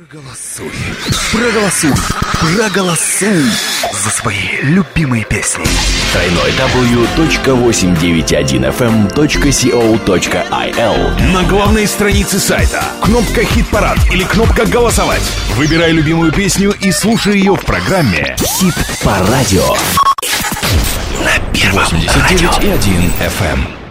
Проголосуй за свои любимые песни. www.891fm.co.il. На главной странице сайта кнопка «Хит-парад» или кнопка «Голосовать». Выбирай любимую песню и слушай ее в программе «Хит по радио» на Первом радио. 89,1 FM.